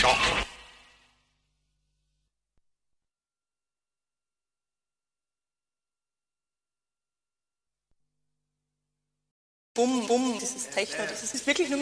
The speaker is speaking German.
Bumm, bumm, dieses Techno, das ist wirklich nur